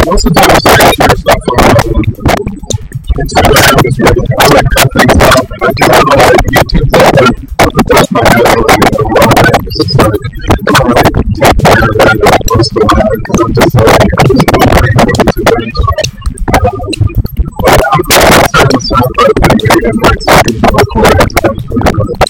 most of the time, I share stuff on Instagram. Just really, I like cut things up, and I do have a lot of YouTube stuff, but it does my head already. It's just like, I don't really take care of that post a lot because I'm just like, I'm just wondering what to do. But I'm trying to sound like I'm like talking to record it.